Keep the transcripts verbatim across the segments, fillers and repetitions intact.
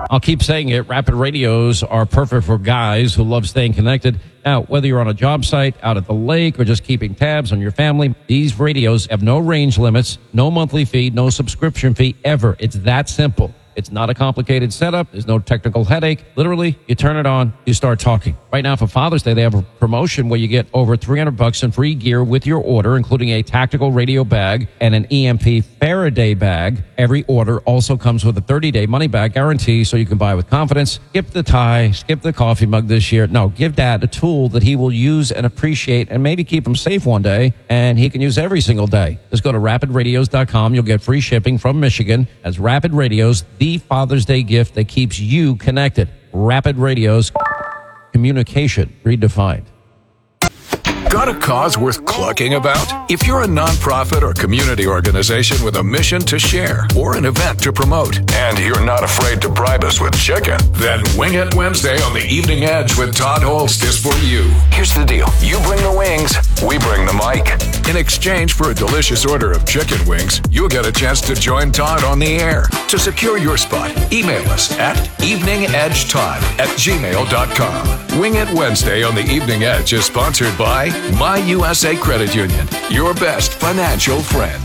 I'll keep saying it. Rapid radios are perfect for guys who love staying connected. Now, whether you're on a job site, out at the lake, or just keeping tabs on your family, these radios have no range limits, no monthly fee, no subscription fee ever. It's that simple. It's not a complicated setup. There's no technical headache. Literally, you turn it on, you start talking. Right now for Father's Day, they have a promotion where you get over three hundred bucks in free gear with your order, including a tactical radio bag and an E M P Faraday bag. Every order also comes with a thirty-day money-back guarantee, so you can buy with confidence. Skip the tie, skip the coffee mug this year. No, give Dad a tool that he will use and appreciate and maybe keep him safe one day, and he can use every single day. Just go to rapid radios dot com. You'll get free shipping from Michigan. As Rapid Radios, the Father's Day gift that keeps you connected. Rapid Radios, communication redefined. Got a cause worth clucking about? If you're a nonprofit or community organization with a mission to share or an event to promote, and you're not afraid to bribe us with chicken, then Wing It Wednesday on the Evening Edge with Todd Holst is for you. Here's the deal. You bring the wings, we bring the mic. In exchange for a delicious order of chicken wings, you'll get a chance to join Todd on the air. To secure your spot, email us at eveningedgetodd at gmail dot com. Wing It Wednesday on the Evening Edge is sponsored by My U S A Credit Union, your best financial friend.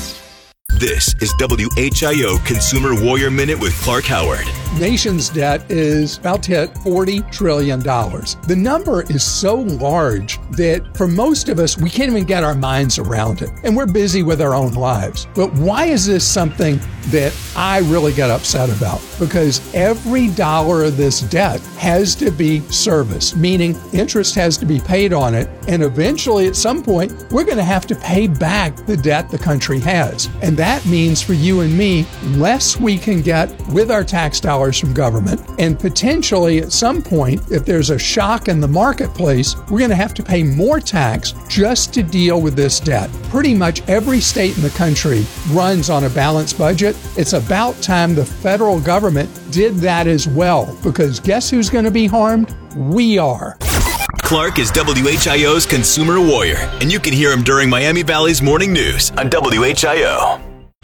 This is W H I O Consumer Warrior Minute with Clark Howard. Nation's debt is about to hit forty trillion dollars. The number is so large that for most of us, we can't even get our minds around it. And we're busy with our own lives. But why is this something that I really get upset about? Because every dollar of this debt has to be serviced, meaning interest has to be paid on it. And eventually, at some point, we're going to have to pay back the debt the country has. And that means for you and me, less we can get with our tax dollars from government. And potentially at some point, if there's a shock in the marketplace, we're going to have to pay more tax just to deal with this debt. Pretty much every state in the country runs on a balanced budget. It's about time the federal government did that as well, because guess who's going to be harmed? We are. Clark is W H I O's Consumer Warrior, and you can hear him during Miami Valley's Morning News on W H I O.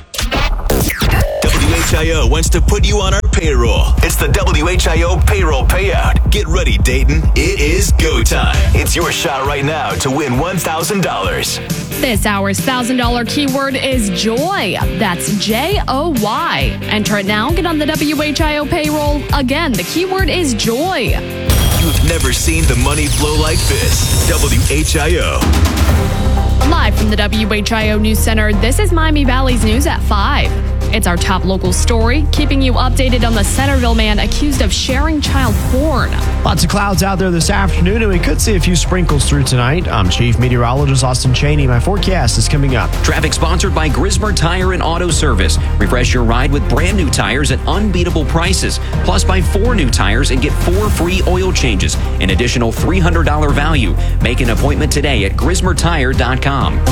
W H I O wants to put you on our payroll. It's the W H I O Payroll Payout. Get ready, Dayton. It is go time. It's your shot right now to win one thousand dollars. This hour's one thousand dollars keyword is joy. That's J O Y. Enter it now. Get on the W H I O payroll. Again, the keyword is joy. You've never seen the money flow like this. W H I O. Live from the W H I O News Center, this is Miami Valley's News at five. It's our top local story, keeping you updated on the Centerville man accused of sharing child porn. Lots of clouds out there this afternoon, and we could see a few sprinkles through tonight. I'm Chief Meteorologist Austin Cheney. My forecast is coming up. Traffic sponsored by Grismer Tire and Auto Service. Refresh your ride with brand new tires at unbeatable prices. Plus, buy four new tires and get four free oil changes. An additional three hundred dollars value. Make an appointment today at grismer tire dot com.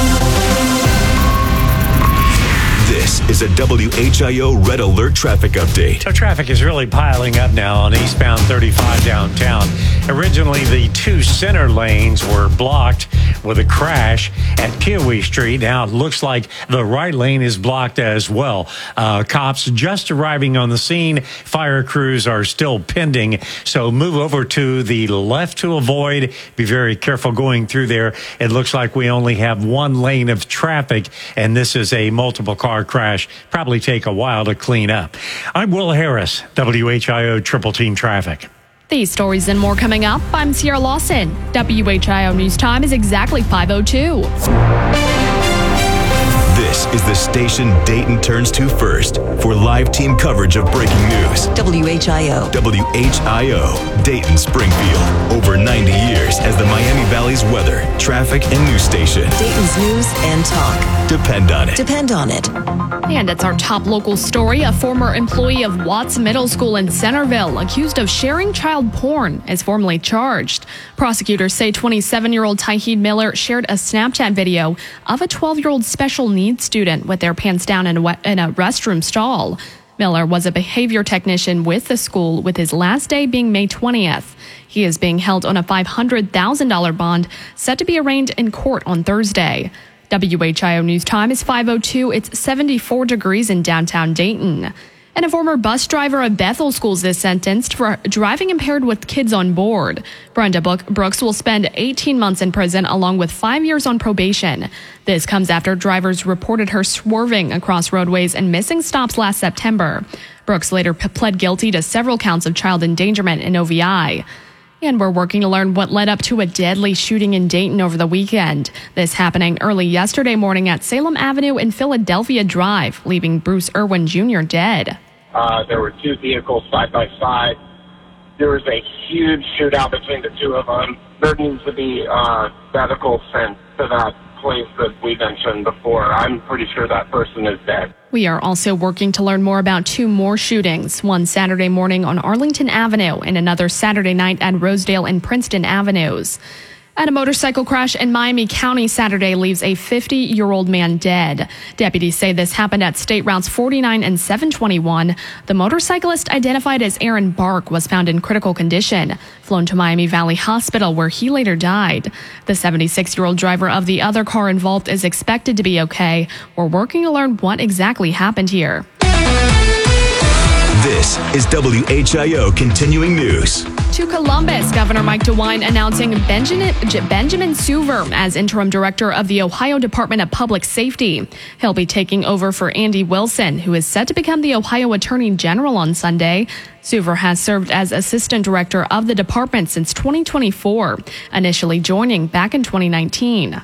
This is a W H I O Red Alert traffic update. So traffic is really piling up now on eastbound thirty-five downtown. Originally, the two center lanes were blocked with a crash at Kiwi Street. Now it looks like the right lane is blocked as well. Uh, cops just arriving on the scene. Fire crews are still pending. So move over to the left to avoid. Be very careful going through there. It looks like we only have one lane of traffic, and this is a multiple car crash. Probably take a while to clean up. I'm Will Harris, W H I O Triple Team Traffic. These stories and more coming up. I'm Sierra Lawson. W H I O News Time is exactly five oh two. This is the station Dayton turns to first for live team coverage of breaking news. W H I O. W H I O, Dayton Springfield. Over ninety years as the Miami Valley's weather, traffic, and news station. Dayton's news and talk. Depend on it. Depend on it. And it's our top local story. A former employee of Watts Middle School in Centerville, accused of sharing child porn, is formally charged. Prosecutors say twenty-seven-year-old Tyheed Miller shared a Snapchat video of a twelve-year-old special needs student with their pants down in a, in a restroom stall. Miller was a behavior technician with the school, with his last day being May twentieth. He is being held on a five hundred thousand dollars bond, set to be arraigned in court on Thursday. W H I O News Time is five oh two. It's seventy-four degrees in downtown Dayton. And a former bus driver of Bethel Schools is sentenced for driving impaired with kids on board. Brenda Brooks will spend eighteen months in prison along with five years on probation. This comes after drivers reported her swerving across roadways and missing stops last September. Brooks later p- pled guilty to several counts of child endangerment and O V I. And we're working to learn what led up to a deadly shooting in Dayton over the weekend. This happening early yesterday morning at Salem Avenue and Philadelphia Drive, leaving Bruce Irwin Junior dead. Uh, there were two vehicles side by side. There was a huge shootout between the two of them. There needs to be uh, medical sent to that place that we mentioned before. I'm pretty sure that person is dead. We are also working to learn more about two more shootings, one Saturday morning on Arlington Avenue and another Saturday night at Rosedale and Princeton Avenues. And a motorcycle crash in Miami County Saturday leaves a fifty-year-old man dead. Deputies say this happened at State Routes forty-nine and seven twenty-one. The motorcyclist, identified as Aaron Bark, was found in critical condition, flown to Miami Valley Hospital where he later died. The seventy-six-year-old driver of the other car involved is expected to be okay. We're working to learn what exactly happened here. This is W H I O Continuing News. To Columbus, Governor Mike DeWine announcing Benjamin, Benjamin Suver as interim director of the Ohio Department of Public Safety. He'll be taking over for Andy Wilson, who is set to become the Ohio Attorney General on Sunday. Suver has served as assistant director of the department since twenty twenty-four, initially joining back in twenty nineteen.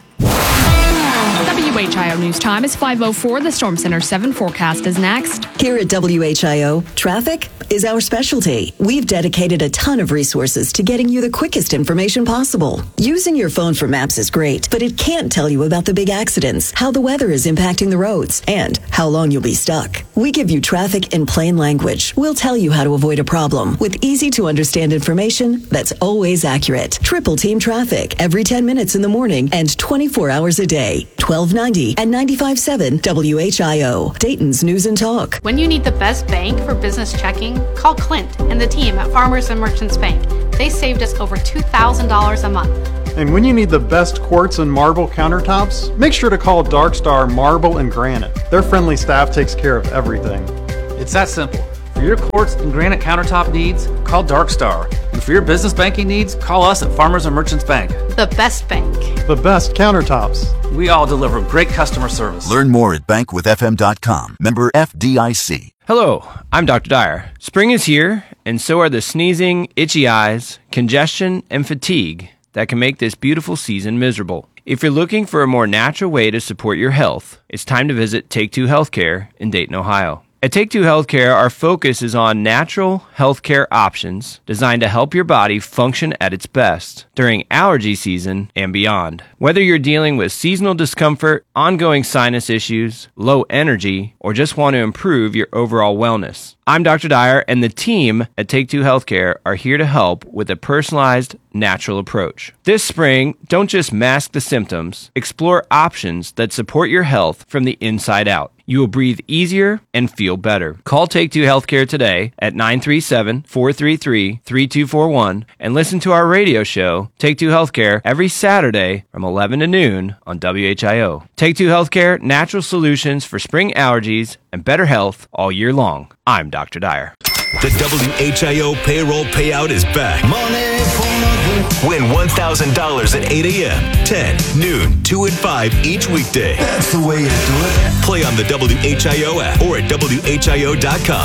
W H I O News Time is five oh four. The Storm Center seven forecast is next. Here at W H I O, traffic is our specialty. We've dedicated a ton of resources to getting you the quickest information possible. Using your phone for maps is great, but it can't tell you about the big accidents, how the weather is impacting the roads, and how long you'll be stuck. We give you traffic in plain language. We'll tell you how to avoid a problem with easy to understand information that's always accurate. Triple Team Traffic every ten minutes in the morning and twenty-four hours a day. twelve ninety and ninety-five point seven W H I O, Dayton's News and Talk. When you need the best bank for business checking, call Clint and the team at Farmers and Merchants Bank. They saved us over two thousand dollars a month. And when you need the best quartz and marble countertops, make sure to call Dark Star Marble and Granite. Their friendly staff takes care of everything. It's that simple. For your quartz and granite countertop needs, call Dark Star. And for your business banking needs, call us at Farmers and Merchants Bank. The best bank. The best countertops. We all deliver great customer service. Learn more at bank with f m dot com. Member F D I C. Hello, I'm Doctor Dyer. Spring is here, and so are the sneezing, itchy eyes, congestion, and fatigue that can make this beautiful season miserable. If you're looking for a more natural way to support your health, it's time to visit Take Two Healthcare in Dayton, Ohio. At Take Two Healthcare, our focus is on natural healthcare options designed to help your body function at its best during allergy season and beyond. Whether you're dealing with seasonal discomfort, ongoing sinus issues, low energy, or just want to improve your overall wellness, I'm Doctor Dyer, and the team at Take Two Healthcare are here to help with a personalized, natural approach. This spring, don't just mask the symptoms, explore options that support your health from the inside out. You will breathe easier and feel better. Call Take Two Healthcare today at nine three seven, four three three, three two four one and listen to our radio show, Take Two Healthcare, every Saturday from eleven to noon on W H I O. Take Two Healthcare, natural solutions for spring allergies and better health all year long. I'm Doctor Dyer. The W H I O payroll payout is back. Money for nothing. Win one thousand dollars at eight a.m., ten, noon, two, and five each weekday. That's the way to do it. Play on the W H I O app or at W H I O dot com.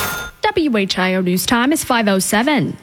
W H I O News Time is five oh seven.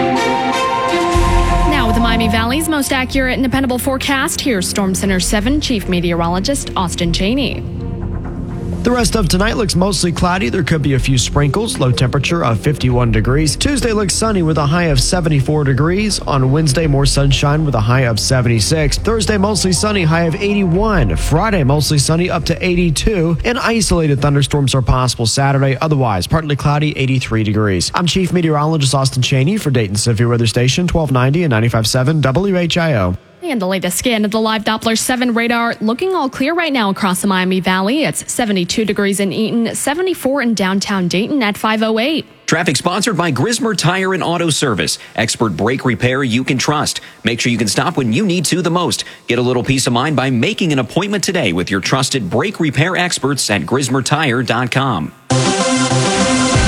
Now with the Miami Valley's most accurate and dependable forecast, here's Storm Center seven Chief Meteorologist Austin Cheney. The rest of tonight looks mostly cloudy. There could be a few sprinkles. Low temperature of fifty-one degrees. Tuesday looks sunny with a high of seventy-four degrees. On Wednesday, more sunshine with a high of seventy-six. Thursday, mostly sunny, high of eighty-one. Friday, mostly sunny, up to eighty-two. And isolated thunderstorms are possible Saturday. Otherwise, partly cloudy, eighty-three degrees. I'm Chief Meteorologist Austin Cheney for Dayton Severe Weather Station, twelve ninety and ninety-five point seven W H I O. And the latest scan of the live Doppler seven radar looking all clear right now across the Miami Valley. It's seventy-two degrees in Eaton, seventy-four in downtown Dayton at five oh eight. Traffic sponsored by Grismer Tire and Auto Service. Expert brake repair you can trust. Make sure you can stop when you need to the most. Get a little peace of mind by making an appointment today with your trusted brake repair experts at Grismer Tire dot com.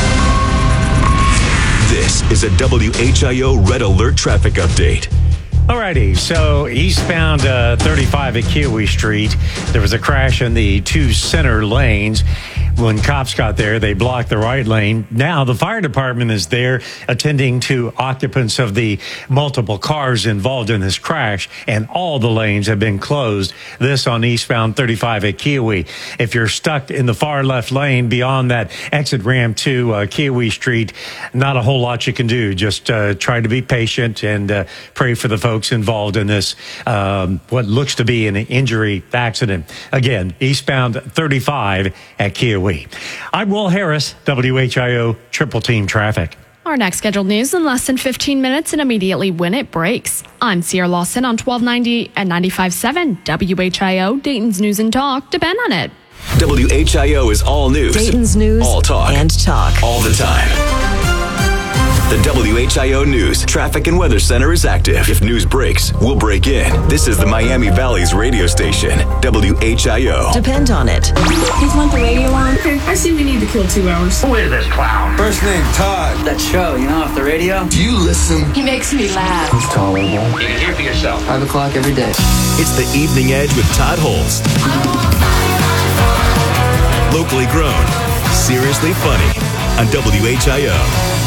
is a W H I O Red Alert traffic update. Alrighty, so eastbound uh, thirty-five at Kiwi Street, there was a crash in the two center lanes. When cops got there, they blocked the right lane. Now the fire department is there attending to occupants of the multiple cars involved in this crash, and all the lanes have been closed. This on eastbound thirty-five at Kiwi. If you're stuck in the far left lane beyond that exit ramp to uh, Kiwi Street, not a whole lot you can do. Just uh, try to be patient and uh, pray for the folks involved in this, um, what looks to be an injury accident. Again, eastbound thirty-five at Kiwi. I'm Will Harris, W H I O Triple Team Traffic. Our next scheduled news in less than fifteen minutes and immediately when it breaks. I'm Sierra Lawson on twelve ninety and ninety-five point seven W H I O, Dayton's News and Talk. Depend on it. W H I O is all news. Dayton's News all talk. and talk. All the time. The W H I O News Traffic and Weather Center is active. If news breaks, we'll break in. This is the Miami Valley's radio station, W H I O. Depend on it. He's want the radio on? Okay, I see we need to kill two hours. Who is this clown? First name, Todd. That show, you know, off the radio. Do you listen? He makes me laugh. He's tolerable. You can hear for yourself. Five o'clock every day. It's the Evening Edge with Todd Holtz. Locally grown, seriously funny on W H I O.